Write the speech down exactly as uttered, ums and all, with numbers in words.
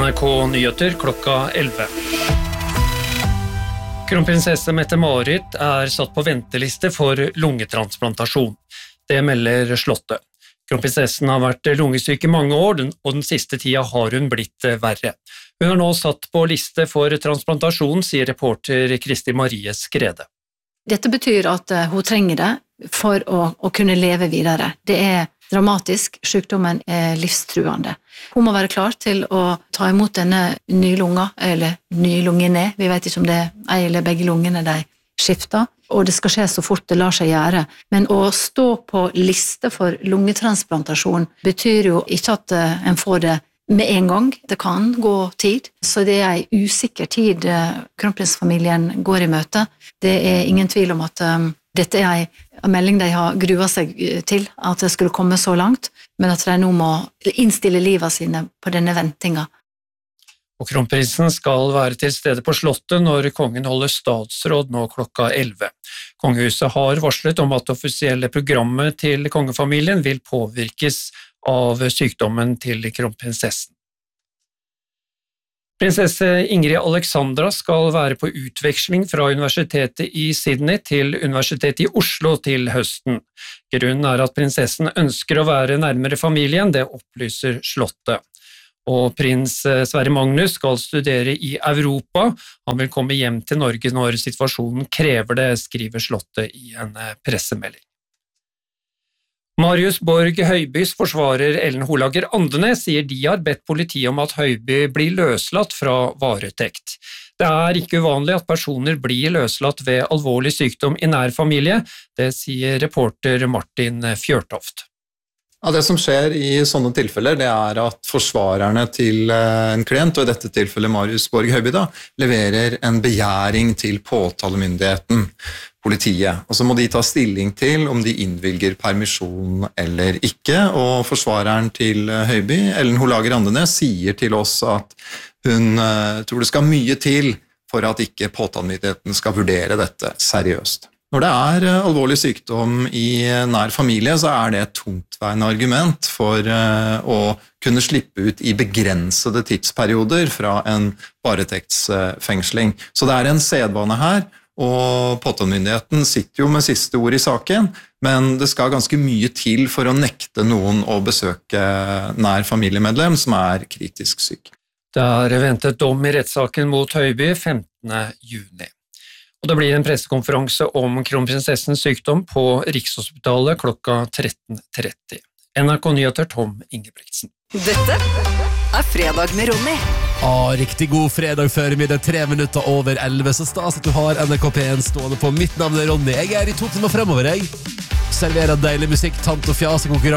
N R K Nyheter klokka elleve. Kronprinsesse Mette-Marit er satt på venteliste for lungetransplantasjon. Det melder Slottet. Kronprinsessen har vært lungesyk i mange år, og den siste tida har hun blitt verre. Hun er nå satt på liste for transplantasjon, sier reporter Kristi Marie Skrede. Dette betyr at hun trenger det for å, å kunne leve videre. Det er dramatisk, sykdommen er livstruende. Hun må være klar til å ta imot denne nye lunga, eller nye lungene. Vi vet ikke om det er en eller begge lungene de skifter, og det skal skje så fort det lar seg gjøre. Men å stå på liste for lungetransplantasjon betyr jo ikke at en får det med en gang. Det kan gå tid, så det er en usikker tid kronprinsfamilien går i møte. Det er ingen tvil om at um, dette er en melding de har gruet seg til, at det skulle komme så langt, men at de nå må innstille livet sine på denne ventinga. Og kronprinsen skal være til stede på Slottet når kongen holder statsråd nå klokka elleve. Kongehuset har varslet om at det offisielle programmet til kongefamilien vil påvirkes av sykdommen til kronprinsessen. Prinsesse Ingrid Alexandra skal være på utveksling fra universitetet i Sydney til universitetet i Oslo til høsten. Grunnen er at prinsessen ønsker å være nærmere familien, det opplyser Slottet. Og prins Sverre Magnus skal studere i Europa. Han vil komme hjem til Norge når situasjonen krever det, skriver Slottet i en pressemelding. Marius Borg Høibys forsvarer Ellen Holager Andenes sier de har bedt politiet om at Høiby blir løslatt fra varetekt. Det er ikke uvanlig at personer blir løslatt ved alvorlig sykdom i nær familie, det sier reporter Martin Fjørtoft. Ja, det som skjer i sånne tilfeller, det er at forsvarerne til en klient, og i dette tilfellet Marius Borg Høiby, da, leverer en begjæring til påtalemyndigheten, politiet. Og så må de ta stilling til om de innvilger permisjon eller ikke, og forsvareren til Høiby, Ellen Holager Andenes, sier til oss at hun uh, tror det skal mye til for at ikke påtalemyndigheten skal vurdere dette seriøst. Når det er alvorlig sykdom i nær familie, så er det et tungtveiende argument for å kunne slippe ut i begrensede tidsperioder fra en varetektsfengsling. Så det er en sedvane her, og påtalemyndigheten sitter jo med siste ord i saken, men det skal ganske mye til for å nekte noen å besøke nær familiemedlem som er kritisk syk. Det er ventet dom i rettssaken mot Høiby femtende juni. Og det blir en pressekonferanse om kronprinsessens sykdom på Rikshospitalet klokka tretten tretti. N R K Nyheter Tom Ingebrigtsen. Dette er Fredag med Ronny. Ah, riktig god fredag før middag, tre minutter over elleve. Så stas at du har N R K P en stående på. Mitt navn er Ronny. Jeg er i to timer fremover, jeg. Serverer deilig musikk, tant og fjas og konkurranse.